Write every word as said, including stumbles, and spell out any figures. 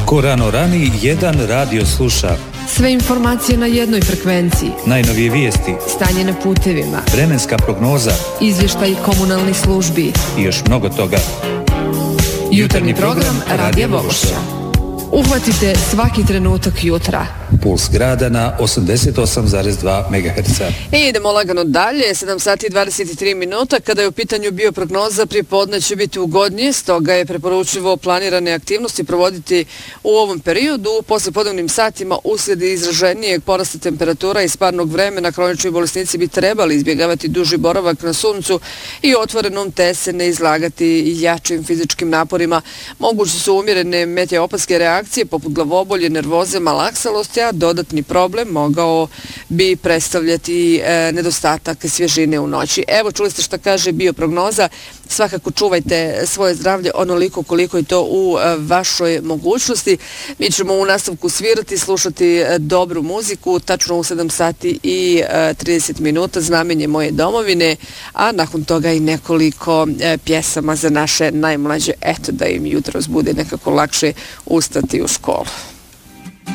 Ko rano rani, jedan radio sluša. Sve informacije na jednoj frekvenciji. Najnovije vijesti. Stanje na putevima. Vremenska prognoza. Izvještaj komunalnih službi. I još mnogo toga. Jutarnji program Radija Bogošća. Uhvatite svaki trenutak jutra. Puls grada na osamdeset osam zarez dva megaherca. I idemo lagano dalje, sedam sati i dvadeset tri minuta. Kada je u pitanju bioprognoza, pripodne će biti ugodnije, stoga je preporučivo planirane aktivnosti provoditi u ovom periodu. U poslijepodnevnim satima uslijed izraženijeg porasta temperatura i sparnog vremena kronični bolesnici bi trebali izbjegavati duži boravak na suncu i otvorenom, te se ne izlagati jačim fizičkim naporima. Moguće su umjerene meteoropatske reakcije poput glavobolje, nervoze, malaksalosti, a dodatni problem mogao bi predstavljati e, nedostatak svježine u noći. Evo, čuli ste šta kaže bioprognoza. Svakako čuvajte svoje zdravlje onoliko koliko je to u e, vašoj mogućnosti. Mi ćemo u nastavku svirati, slušati e, dobru muziku, tačno u sedam sati i e, trideset minuta, Znamenje moje domovine, a nakon toga i nekoliko e, pjesama za naše najmlađe, eto da im jutros bude nekako lakše ustati u školu.